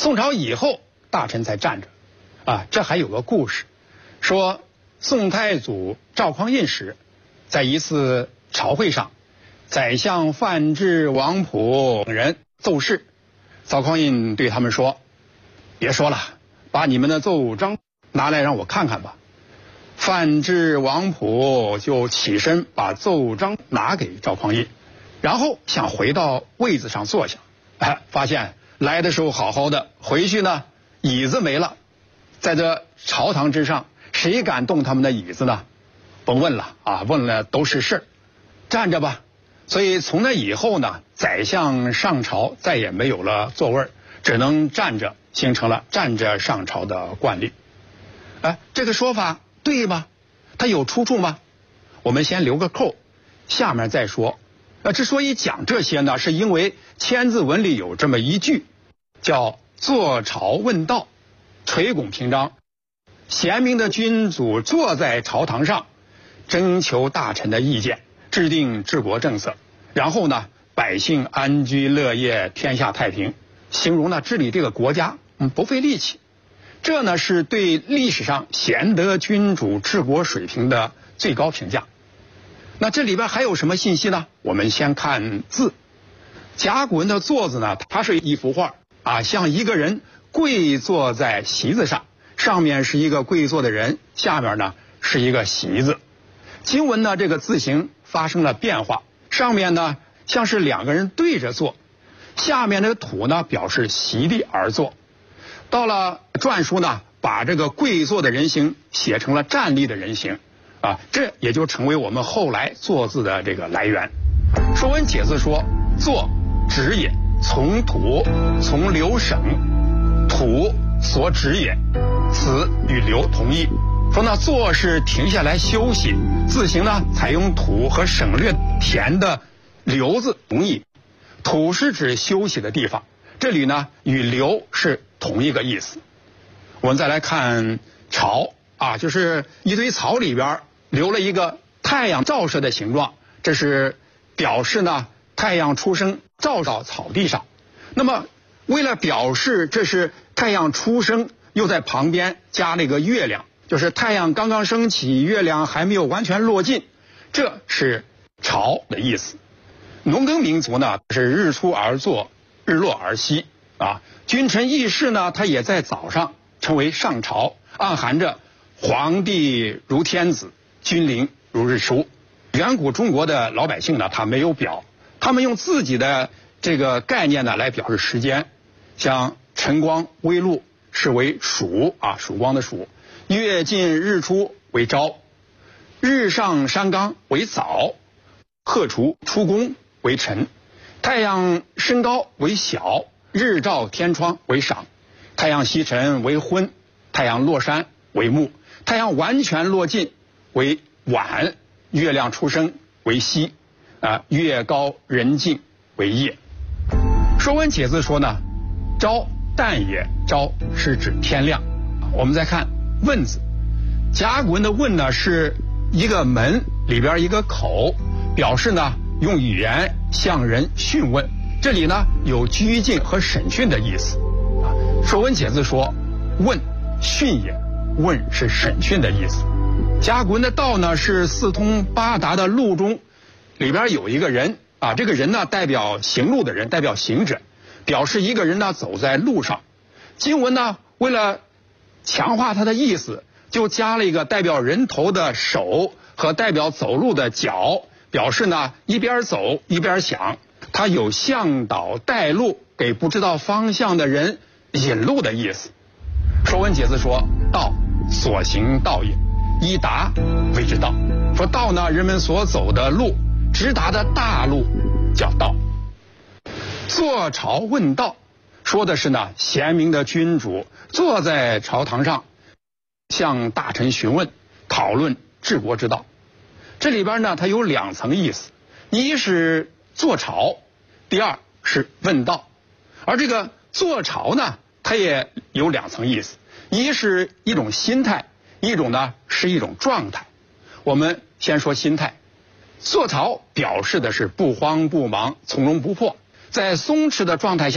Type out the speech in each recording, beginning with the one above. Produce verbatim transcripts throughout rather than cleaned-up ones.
宋朝以后，大臣才站着。啊，这还有个故事，说宋太祖赵匡胤时，在一次朝会上，宰相范质、王溥等人奏事，赵匡胤对他们说：“别说了，把你们的奏章拿来让我看看吧。”范质、王溥就起身把奏章拿给赵匡胤，然后想回到位子上坐下，哎，发现来的时候好好的，回去呢椅子没了。在这朝堂之上，谁敢动他们的椅子呢？甭问了啊，问了都是事儿，站着吧。所以从那以后呢，宰相上朝再也没有了座位，只能站着，形成了站着上朝的惯例。哎，这个说法对吗？它有出处吗？我们先留个扣，下面再说。呃，之所以讲这些呢，是因为《千字文》里有这么一句，叫“坐朝问道”。垂拱平章，贤明的君主坐在朝堂上，征求大臣的意见，制定治国政策，然后呢，百姓安居乐业，天下太平，形容呢治理这个国家，嗯，不费力气。这呢是对历史上贤德君主治国水平的最高评价。那这里边还有什么信息呢？我们先看字。甲骨文的坐字呢，它是一幅画啊，像一个人跪坐在席子上，上面是一个跪坐的人，下面呢是一个席子。经文呢这个字形发生了变化，上面呢像是两个人对着坐，下面的土呢表示席地而坐。到了篆书呢，把这个跪坐的人形写成了站立的人形啊，这也就成为我们后来坐字的这个来源。《说文解字》说：“坐，止也，从土，从流省。土所指也，此与流同义。”说呢，坐是停下来休息，字形呢采用土和省略田的流字同义。土是指休息的地方，这里呢与流是同一个意思。我们再来看巢啊，就是一堆草里边留了一个太阳照射的形状，这是表示呢太阳出生照到草地上。那么为了表示这是太阳出生，又在旁边加了一个月亮，就是太阳刚刚升起，月亮还没有完全落尽，这是巢的意思。农耕民族呢是日出而作，日落而息啊。君臣议事呢，它也在早上称为上朝，暗含着皇帝如天子，君临如日出。远古中国的老百姓呢，他没有表，他们用自己的这个概念呢来表示时间，像晨光微露是为曙啊，曙光的曙；月尽日出为朝；日上山冈为早；鹤雏出宫为晨；太阳升高为晓；日照天窗为晌；太阳西沉为昏；太阳落山为暮；太阳完全落尽为晚；月亮出生为夕；啊，月高人静为夜。说文解字说呢，朝旦也，朝是指天亮。我们再看问字，甲骨文的问呢是一个门里边一个口，表示呢用语言向人讯问，这里呢有拘禁和审讯的意思。说文解字说问讯也，问是审讯的意思。甲骨文的道呢是四通八达的路中，里边有一个人啊，这个人呢代表行路的人，代表行者，表示一个人呢走在路上。经文呢为了强化它的意思，就加了一个代表人头的手和代表走路的脚，表示呢一边走一边想，它有向导带路，给不知道方向的人引路的意思。说文解字说道，所行道也，依达谓之道。说道呢，人们所走的路，直达的大路叫道。坐朝问道说的是呢，贤明的君主坐在朝堂上，向大臣询问讨论治国之道。这里边呢它有两层意思，一是坐朝，第二是问道。而这个坐朝呢它也有两层意思，一是一种心态，一种呢是一种状态。我们先说心态，坐朝表示的是不慌不忙，从容不迫，在松弛的状态下讨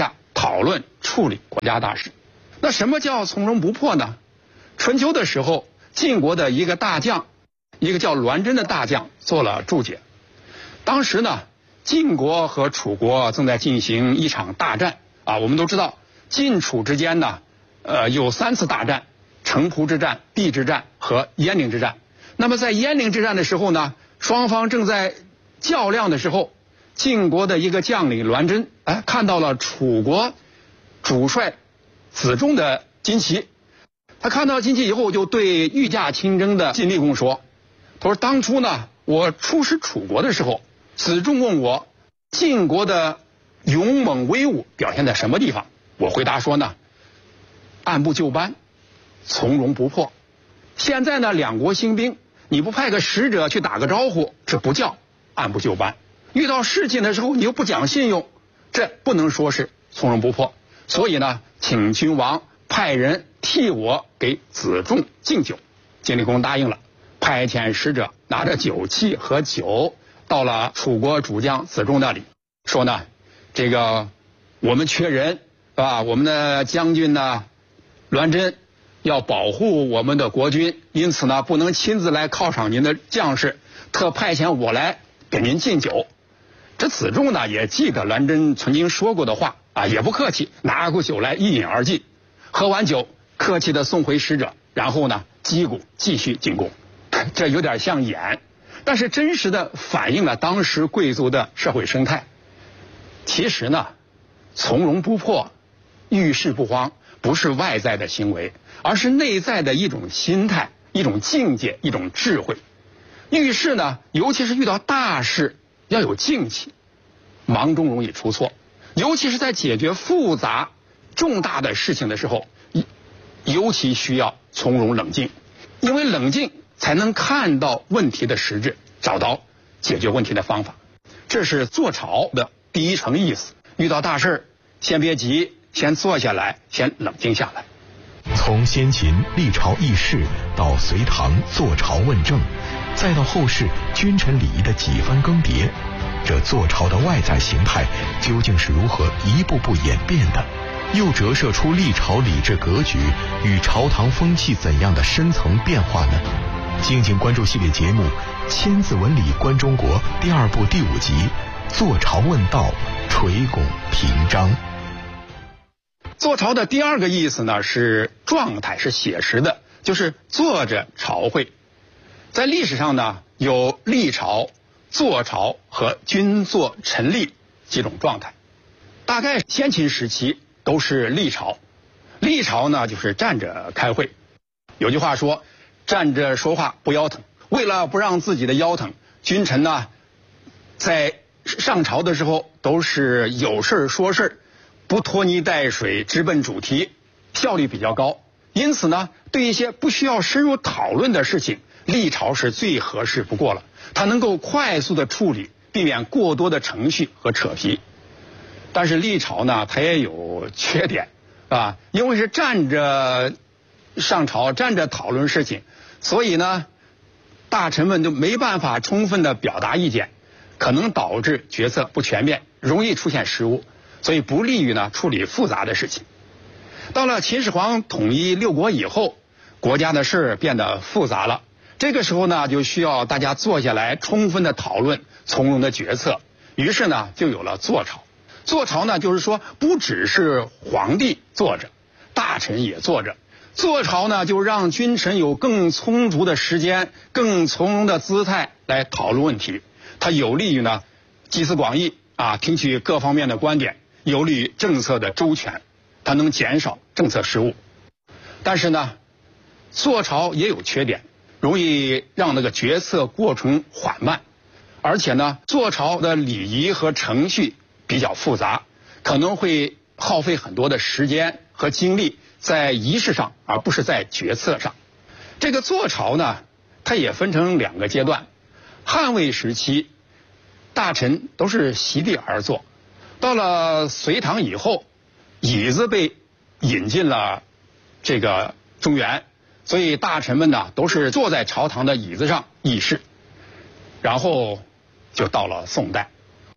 讨论处理国家大事。那什么叫从容不迫呢？春秋的时候，晋国的一个大将，一个叫栾真的大将做了注解。当时呢，晋国和楚国正在进行一场大战啊，我们都知道晋楚之间呢，呃，有三次大战：城濮之战、邲之战和鄢陵之战。那么在鄢陵之战的时候呢，双方正在较量的时候，晋国的一个将领栾真，哎，看到了楚国主帅子仲的旌旗。他看到旌旗以后，就对御驾亲征的晋厉公说：“他说当初呢，我出使楚国的时候，子仲问我晋国的勇猛威武表现在什么地方？我回答说呢，按部就班，从容不迫。现在呢，两国兴兵，你不派个使者去打个招呼，这不叫按部就班。遇到事情的时候，你又不讲信用，这不能说是从容不迫。所以呢，请君王派人替我给子仲敬酒。”晋厉公答应了，派遣使者拿着酒器和酒到了楚国主将子仲那里，说呢，这个我们缺人，是吧？我们的将军呢，栾真要保护我们的国军，因此呢，不能亲自来犒赏您的将士，特派遣我来给您敬酒。这子仲呢，也记得栾真曾经说过的话啊，也不客气，拿过酒来一饮而尽。喝完酒，客气的送回使者，然后呢，击鼓继续进攻。这有点像演，但是真实的反映了当时贵族的社会生态。其实呢，从容不迫、遇事不慌，不是外在的行为，而是内在的一种心态、一种境界、一种智慧。遇事呢，尤其是遇到大事，要有静气，忙中容易出错，尤其是在解决复杂重大的事情的时候，尤其需要从容冷静，因为冷静才能看到问题的实质，找到解决问题的方法。这是坐朝的第一层意思。遇到大事，先别急，先坐下来，先冷静下来。 从先秦历朝议事到隋唐坐朝问政，再到后世君臣礼仪的几番更迭，这坐朝的外在形态究竟是如何一步步演变的？又折射出历朝礼制格局与朝堂风气怎样的深层变化呢？敬请关注系列节目《千字文理观中国》第二部第五集《坐朝问道，垂拱平章》。 坐朝的第二个意思呢，是状态，是写实的，就是坐着朝会。在历史上呢，有立朝、坐朝和君坐臣立几种状态。大概先秦时期都是立朝，立朝呢就是站着开会。有句话说，站着说话不腰疼。为了不让自己的腰疼，君臣呢在上朝的时候都是有事说事，不拖泥带水，直奔主题，效率比较高。因此呢，对一些不需要深入讨论的事情，立朝是最合适不过了。它能够快速的处理，避免过多的程序和扯皮。但是立朝呢，它也有缺点，啊，因为是站着上朝，站着讨论事情，所以呢，大臣们就没办法充分的表达意见，可能导致决策不全面，容易出现失误，所以不利于呢处理复杂的事情。到了秦始皇统一六国以后，国家的事变得复杂了，这个时候呢，就需要大家坐下来充分的讨论，从容的决策。于是呢，就有了坐朝。坐朝呢，就是说不只是皇帝坐着，大臣也坐着。坐朝呢，就让君臣有更充足的时间、更从容的姿态来讨论问题。它有利于呢集思广益啊，听取各方面的观点，有利于政策的周全，它能减少政策失误。但是呢，坐朝也有缺点，容易让那个决策过程缓慢，而且呢，坐朝的礼仪和程序比较复杂，可能会耗费很多的时间和精力在仪式上，而不是在决策上。这个坐朝呢，它也分成两个阶段。汉魏时期，大臣都是席地而坐。到了隋唐以后，椅子被引进了这个中原，所以大臣们呢都是坐在朝堂的椅子上议事。然后就到了宋代。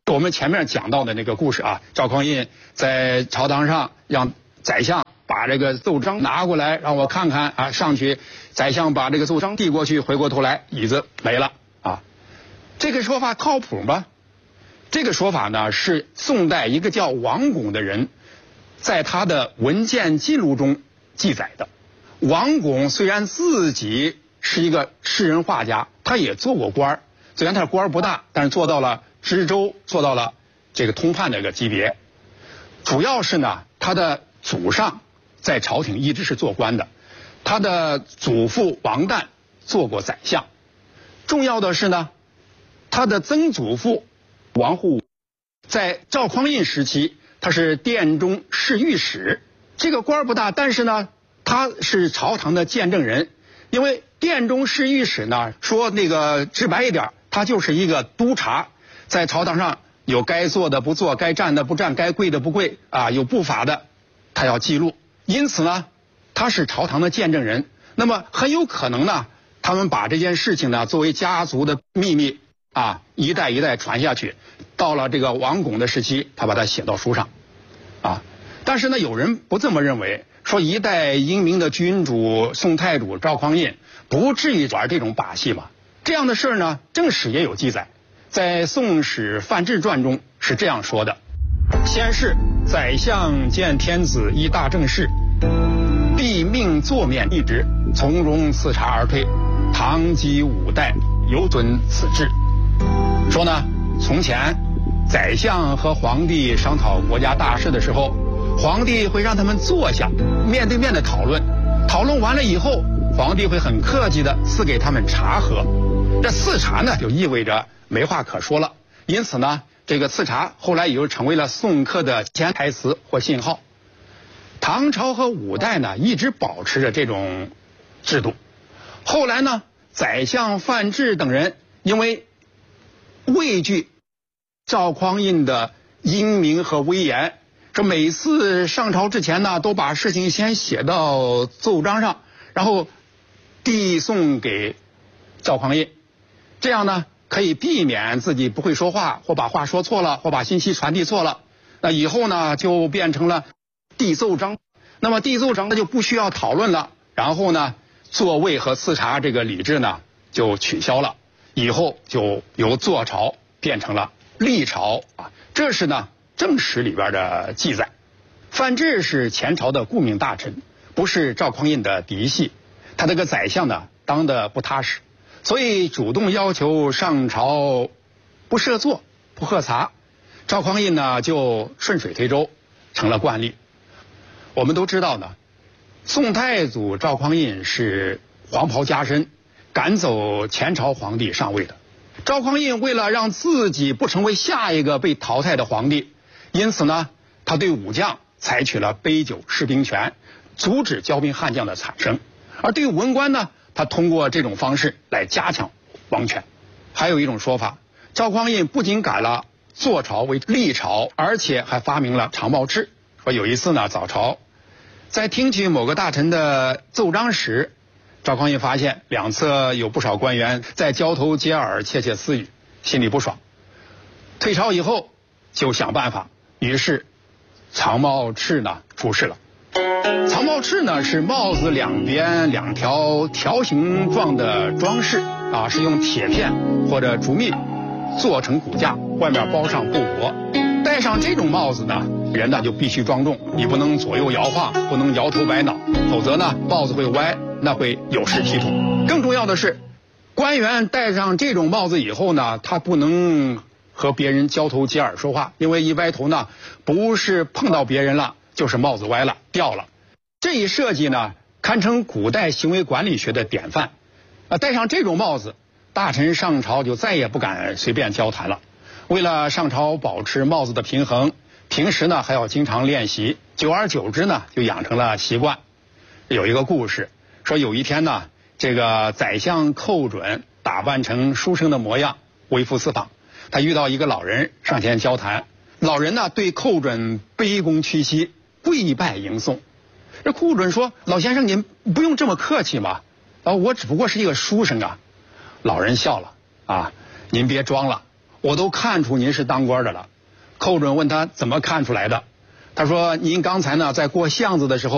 我们前面讲到的那个故事啊，赵匡胤在朝堂上让宰相把这个奏章拿过来让我看看啊，上去宰相把这个奏章递过去，回过头来椅子没了啊。这个说法靠谱吗？这个说法呢是宋代一个叫王拱的人在他的文件记录中记载的。王拱虽然自己是一个诗人画家，他也做过官儿，虽然他的官儿不大，但是做到了知州，做到了这个通判的一个级别。主要是呢，他的祖上在朝廷一直是做官的，他的祖父王旦做过宰相。重要的是呢，他的曾祖父王护在赵匡胤时期，他是殿中侍御史，这个官儿不大，但是呢，他是朝堂的见证人。因为殿中侍御史呢，说那个直白一点，他就是一个督察，在朝堂上有该做的不做，该站的不站，该跪的不跪啊，有不法的他要记录。因此呢，他是朝堂的见证人。那么很有可能呢，他们把这件事情呢作为家族的秘密啊，一代一代传下去，到了这个王拱的时期，他把它写到书上啊。但是呢，有人不这么认为，说一代英明的君主宋太祖赵匡胤不至于玩这种把戏嘛。这样的事儿呢，正史也有记载，在《宋史范志传》中是这样说的：先是宰相见天子依大政事，必命坐面议之，从容赐茶而退。唐及五代有遵此制。说呢，从前宰相和皇帝商讨国家大事的时候，皇帝会让他们坐下，面对面的讨论。讨论完了以后，皇帝会很客气的赐给他们茶喝。这赐茶呢，就意味着没话可说了。因此呢，这个赐茶后来也就成为了宋客的潜台词或信号。唐朝和五代呢，一直保持着这种制度。后来呢，宰相范质等人因为畏惧赵匡胤的英明和威严，说每次上朝之前呢，都把事情先写到奏章上，然后递送给赵匡胤，这样呢可以避免自己不会说话，或把话说错了，或把信息传递错了。那以后呢，就变成了递奏章。那么递奏章呢，就不需要讨论了。然后呢，座位和赐茶这个礼制呢，就取消了。以后就由坐朝变成了立朝啊，这是呢正史里边的记载。范质是前朝的顾命大臣，不是赵匡胤的嫡系，他这个宰相呢当得不踏实，所以主动要求上朝不设座不喝茶。赵匡胤呢就顺水推舟，成了惯例。我们都知道呢，宋太祖赵匡胤是黄袍加身，赶走前朝皇帝上位的。赵匡胤为了让自己不成为下一个被淘汰的皇帝，因此呢，他对武将采取了杯酒释兵权，阻止骄兵悍将的产生。而对文官呢，他通过这种方式来加强王权。还有一种说法，赵匡胤不仅改了坐朝为立朝，而且还发明了长帽制。说有一次呢，早朝在听取某个大臣的奏章时，赵匡胤发现两侧有不少官员在交头接耳窃窃私语，心里不爽。退朝以后就想办法，于是长帽敕呢出世了。长帽敕呢是帽子两边两条条形状的装饰啊，是用铁片或者竹篾做成骨架，外面包上布帛。戴上这种帽子呢，人呢就必须庄重，你不能左右摇晃，不能摇头摆脑，否则呢帽子会歪，那会有失体统。更重要的是，官员戴上这种帽子以后呢，他不能和别人交头接耳说话，因为一歪头呢，不是碰到别人了，就是帽子歪了掉了。这一设计呢，堪称古代行为管理学的典范。啊，戴上这种帽子，大臣上朝就再也不敢随便交谈了。为了上朝保持帽子的平衡，平时呢还要经常练习，久而久之呢就养成了习惯。有一个故事说，有一天呢，这个宰相寇准打扮成书生的模样，微服私访。他遇到一个老人上前交谈，老人呢对寇准卑躬屈膝，跪拜迎送。这寇准说：“老先生您不用这么客气嘛，啊，我只不过是一个书生啊。”老人笑了：“啊，您别装了， 我都看出您是当官的了。寇准问他怎么看出来的，他说您刚才呢在过巷子的时候